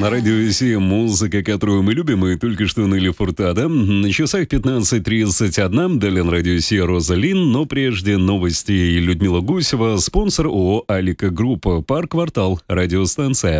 На радио Си музыка, которую мы любим, и только что ныли Фуртада. На часах 15:31. Далее на радио Си Розалин, но прежде новости. Людмила Гусева, спонсор ООО «Алика Групп», парк-квартал, радиостанция.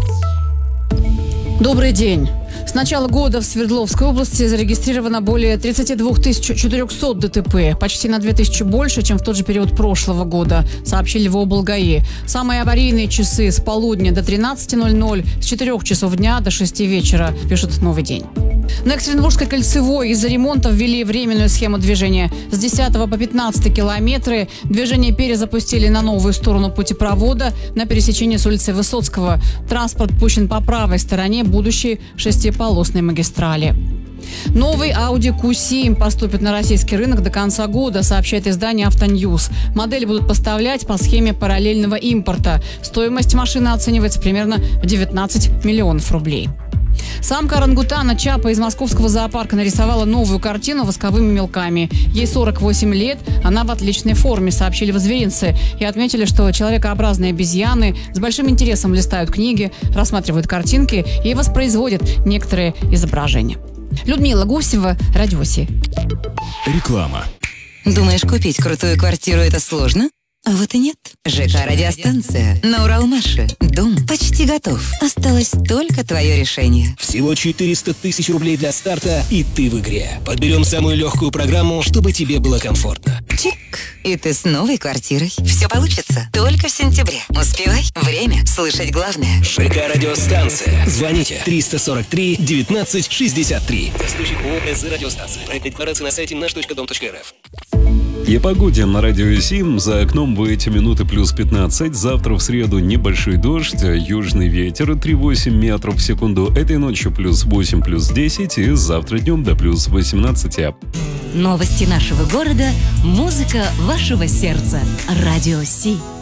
Добрый день. С начала года в Свердловской области зарегистрировано более 32 400 ДТП, почти на 2000 больше, чем в тот же период прошлого года, сообщили в облгаи. Самые аварийные часы с полудня до 13:00, с 4 часов дня до 6 вечера, пишет «Новый день». На Екатеринбургской кольцевой из-за ремонта ввели временную схему движения. С 10 по 15 километры движение перезапустили на новую сторону путепровода на пересечении с улицы Высоцкого. Транспорт пущен по правой стороне будущей шестиполосной магистрали. Новый Audi Q7 поступит на российский рынок до конца года, сообщает издание «Автоньюз». Модели будут поставлять по схеме параллельного импорта. Стоимость машины оценивается примерно в 19 миллионов рублей. Самка орангутана Чапа из московского зоопарка нарисовала новую картину восковыми мелками. Ей 48 лет, она в отличной форме, сообщили в зверинце. И отметили, что человекообразные обезьяны с большим интересом листают книги, рассматривают картинки и воспроизводят некоторые изображения. Людмила Гусева, Радио Си. Реклама. Думаешь, купить крутую квартиру – это сложно? А вот и нет. ЖК «Радиостанция» на Уралмаше. Дом почти готов. Осталось только твое решение. Всего 400 тысяч рублей для старта, и ты в игре. Подберем самую легкую программу, чтобы тебе было комфортно. Чик! И ты с новой квартирой. Все получится только в сентябре. Успевай. Время слышать главное. ЖК «Радиостанция». Звоните 343 19 63. Застройщик ООО «СЗ Радиостанция». Проект декларации на сайте наш.дом.рф. И о погоде на радио Сим. За окном в эти минуты плюс 15. Завтра в среду небольшой дождь, южный ветер 3,8 метров в секунду. Этой ночью плюс 8, плюс 10 и завтра днем до плюс 18. Новости нашего города, музыка вашего сердца. Радио Си.